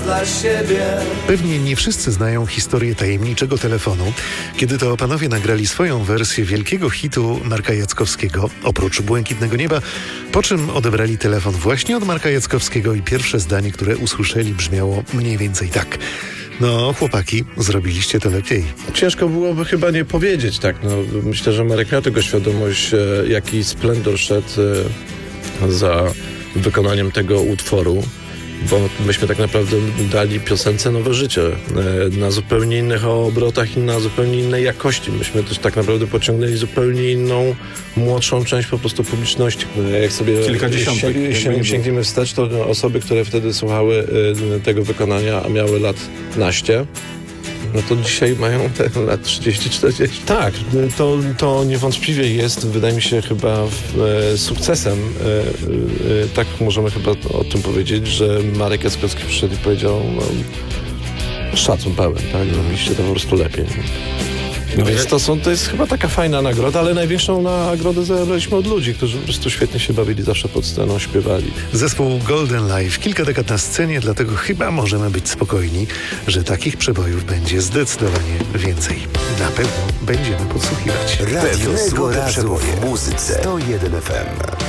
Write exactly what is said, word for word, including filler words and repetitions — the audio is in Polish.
dla siebie. Pewnie nie wszyscy znają historię tajemniczego telefonu, kiedy to panowie nagrali swoją wersję wielkiego hitu Marka Jackowskiego, Oprócz błękitnego nieba, po czym odebrali telefon właśnie od Marka Jackowskiego i pierwsze zdanie, które usłyszeli, brzmiało mniej więcej tak: no chłopaki, zrobiliście to lepiej. Ciężko byłoby chyba nie powiedzieć tak. No, myślę, że Marek miał tego świadomość, e, jaki splendor szedł e, za wykonaniem tego utworu, bo myśmy tak naprawdę dali piosence nowe życie e, na zupełnie innych obrotach i na zupełnie innej jakości. Myśmy też tak naprawdę pociągnęli zupełnie inną, młodszą część po prostu publiczności. Jak sobie Kilkadziesiątek, sięg, sięg, sięgniemy wstecz, to osoby, które wtedy słuchały e, tego wykonania, a miały lat naście, no to dzisiaj mają te lat trzydzieści czterdzieści. Tak, to, to niewątpliwie jest, wydaje mi się, chyba e, sukcesem. E, e, tak możemy chyba o tym powiedzieć, że Marek Jackowski przyszedł i powiedział, no, szacun pełen, tak? Robiliście to po prostu lepiej. No więc to, są, to jest chyba taka fajna nagroda, ale największą nagrodę zabraliśmy od ludzi, którzy po prostu świetnie się bawili, zawsze pod sceną śpiewali. Zespół Golden Life, kilka dekad na scenie, dlatego chyba możemy być spokojni, że takich przebojów będzie zdecydowanie więcej. Na pewno będziemy podsłuchiwać. Radio Złote Przeboje w muzyce sto jeden F M.